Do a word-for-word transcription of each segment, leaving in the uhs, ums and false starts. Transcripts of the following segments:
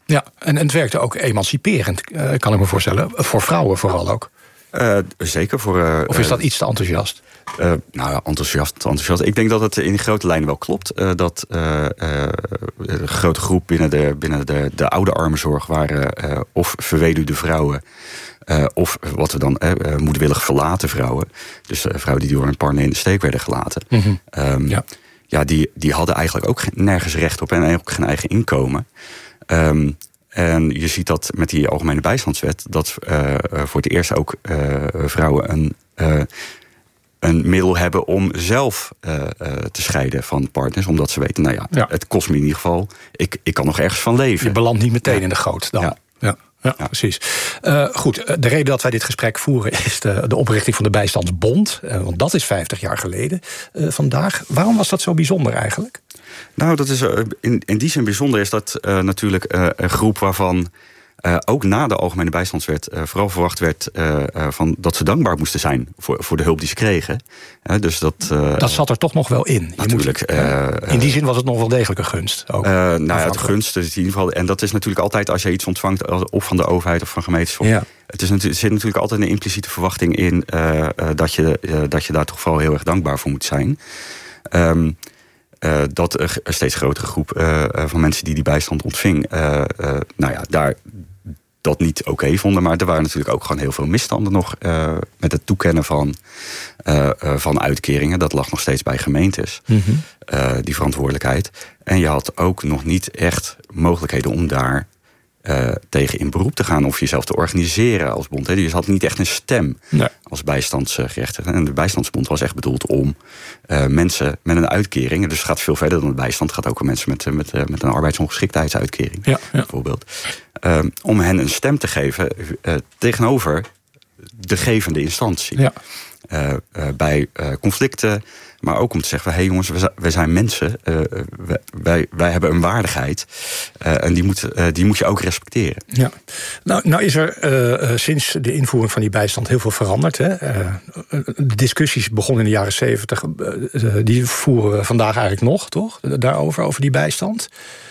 Ja, en, en het werkte ook emanciperend, uh, kan ik me voorstellen. Voor vrouwen vooral ook. Uh, zeker voor... Uh, of is dat iets te enthousiast? Uh, nou ja, enthousiast, enthousiast. Ik denk dat het in grote lijnen wel klopt. Uh, dat uh, uh, een grote groep binnen de, binnen de, de oude armenzorg waren uh, of verweduwde vrouwen... Uh, of wat we dan uh, moedwillig verlaten vrouwen. Dus uh, vrouwen die door een partner in de steek werden gelaten. Mm-hmm. Um, ja, ja die, die hadden eigenlijk ook nergens recht op en ook geen eigen inkomen. Um, En je ziet dat met die algemene bijstandswet... dat uh, voor het eerst ook uh, vrouwen een, uh, een middel hebben... om zelf uh, uh, te scheiden van partners. Omdat ze weten, nou ja, ja. het kost me in ieder geval... Ik, ik kan nog ergens van leven. Je belandt niet meteen ja. in de goot dan. Ja. Ja. Ja, ja, precies. Uh, goed, de reden dat wij dit gesprek voeren... is de, de oprichting van de Bijstandsbond. Uh, want dat is vijftig jaar geleden uh, vandaag. Waarom was dat zo bijzonder eigenlijk? Nou, dat is, in, in die zin bijzonder is dat uh, natuurlijk uh, een groep waarvan... Uh, ook na de Algemene Bijstandswet uh, vooral verwacht werd... Uh, uh, van dat ze dankbaar moesten zijn voor, voor de hulp die ze kregen. Uh, dus dat, uh, dat zat er toch nog wel in. Natuurlijk. Je moet, uh, in die zin was het nog wel degelijk een gunst. Ook. Uh, nou ja, het gunst is in ieder geval... En dat is natuurlijk altijd als je iets ontvangt... of van de overheid of van gemeentes... Ja. Het is, er zit natuurlijk altijd een impliciete verwachting in... Uh, uh, dat, je, uh, dat je daar toch vooral heel erg dankbaar voor moet zijn... Um, Uh, dat een steeds grotere groep uh, van mensen die die bijstand ontving... Uh, uh, nou ja, daar dat niet oké okay vonden. Maar er waren natuurlijk ook gewoon heel veel misstanden nog... Uh, met het toekennen van, uh, uh, van uitkeringen. Dat lag nog steeds bij gemeentes, mm-hmm. uh, die verantwoordelijkheid. En je had ook nog niet echt mogelijkheden om daar... Uh, tegen in beroep te gaan of jezelf te organiseren als bond. Hè. Je had niet echt een stem nee. als bijstandsgerechtigde. En de bijstandsbond was echt bedoeld om uh, mensen met een uitkering... dus het gaat veel verder dan de bijstand... het gaat ook om mensen met, met, met een arbeidsongeschiktheidsuitkering, ja, ja. bijvoorbeeld. Uh, om hen een stem te geven uh, tegenover de gevende instantie. Ja. Uh, uh, bij uh, conflicten... Maar ook om te zeggen, hé hey jongens, wij zijn mensen. Uh, wij, wij hebben een waardigheid. Uh, en die moet, uh, die moet je ook respecteren. Ja. Nou, nou is er uh, sinds de invoering van die bijstand heel veel veranderd. Hè? Uh, de discussies begonnen in de jaren zeventig. Uh, die voeren we vandaag eigenlijk nog, toch? Daarover, over die bijstand.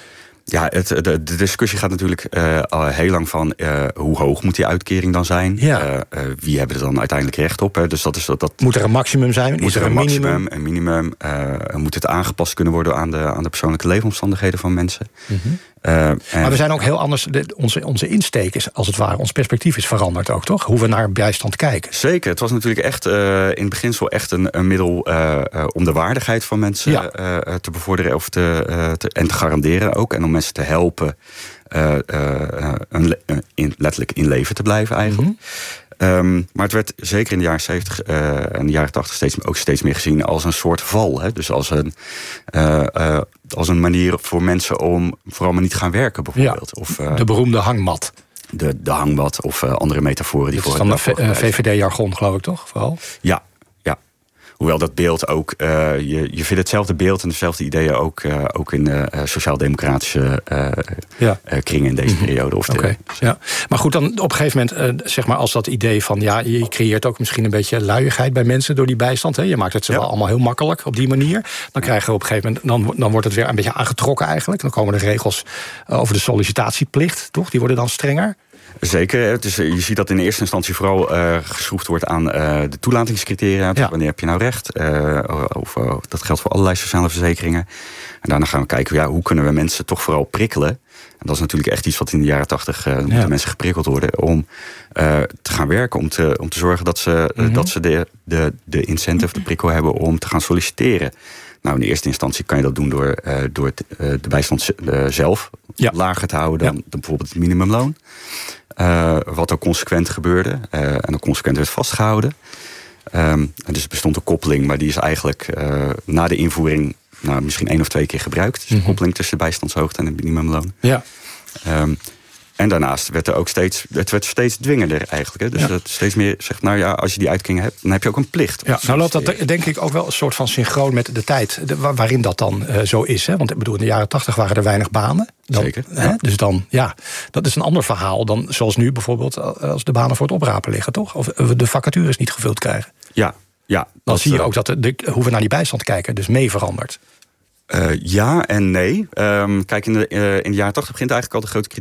Ja, het, de, de discussie gaat natuurlijk uh, al heel lang van... Uh, hoe hoog moet die uitkering dan zijn? Ja. Uh, uh, wie hebben er dan uiteindelijk recht op? Hè? Dus dat is, dat, dat, moet er een maximum zijn? Moet is er een, een maximum, minimum? Een minimum? Uh, moet het aangepast kunnen worden aan de, aan de persoonlijke leefomstandigheden van mensen? Mm-hmm. Uh, en, maar we zijn ook heel anders... De, onze, onze insteek is, als het ware, ons perspectief is veranderd ook, toch? Hoe we naar bijstand kijken. Zeker. Het was natuurlijk echt uh, in het beginsel echt een, een middel... Uh, uh, om de waardigheid van mensen ja. uh, te bevorderen of te, uh, te, en te garanderen ook. En om mensen te helpen uh, uh, een, in, letterlijk in leven te blijven eigenlijk. Mm-hmm. Um, maar het werd zeker in de jaren zeventig uh, en de jaren tachtig steeds, ook steeds meer gezien als een soort val. Hè? Dus als een, uh, uh, als een manier voor mensen om vooral maar niet te gaan werken bijvoorbeeld. Ja, of, uh, de beroemde hangmat. De, de hangmat of uh, andere metaforen. Die dat voor is van de uh, V V D-jargon geloof ik toch? Vooral? Ja. Hoewel dat beeld ook, uh, je, je vindt hetzelfde beeld en dezelfde ideeën ook, uh, ook in uh, sociaal-democratische uh, ja. uh, kringen in deze mm-hmm. periode. Of okay. de, ja. Maar goed, dan op een gegeven moment, uh, zeg maar, als dat idee van, ja, je creëert ook misschien een beetje luiigheid bij mensen door die bijstand. Hè? Je maakt het ze ja. wel allemaal heel makkelijk op die manier. Dan krijgen we op een gegeven moment, dan, dan wordt het weer een beetje aangetrokken eigenlijk. Dan komen de regels over de sollicitatieplicht, toch? Die worden dan strenger. Zeker. Dus je ziet dat in eerste instantie vooral uh, geschroefd wordt aan uh, de toelatingscriteria. Ja. Wanneer heb je nou recht? Uh, of, uh, dat geldt voor allerlei sociale verzekeringen. En daarna gaan we kijken, ja, hoe kunnen we mensen toch vooral prikkelen? En dat is natuurlijk echt iets wat in de jaren tachtig uh, moeten ja. mensen geprikkeld worden om uh, te gaan werken, om te, om te zorgen dat ze, mm-hmm. uh, dat ze de, de, de incentive, de prikkel hebben om te gaan solliciteren. Nou, in de eerste instantie kan je dat doen door, uh, door het, uh, de bijstand uh, zelf ja. lager te houden dan, ja. dan bijvoorbeeld het minimumloon. Uh, wat ook consequent gebeurde uh, en ook consequent werd vastgehouden. Um, dus er bestond een koppeling, maar die is eigenlijk uh, na de invoering nou, misschien één of twee keer gebruikt. Dus mm-hmm. de koppeling tussen de bijstandshoogte en het minimumloon. Ja. Um, en daarnaast werd er ook steeds, het werd steeds dwingender eigenlijk. Hè? Dus ja. het steeds meer zegt, nou ja, als je die uitkering hebt, dan heb je ook een plicht. Ja, nou loopt dat denk ik ook wel een soort van synchroon met de tijd de, waarin dat dan uh, zo is. Hè? Want ik bedoel, in de jaren tachtig waren er weinig banen. Dan, Zeker. Hè? Ja. Dus dan, ja, dat is een ander verhaal dan zoals nu bijvoorbeeld als de banen voor het oprapen liggen, toch? Of de vacatures niet gevuld krijgen. Ja, ja. Dan dat, zie je ook dat de, de, hoe we naar die bijstand kijken dus mee verandert. Uh, ja en nee. Um, kijk, in de, uh, in de jaren tachtig begint eigenlijk al de grote kritiek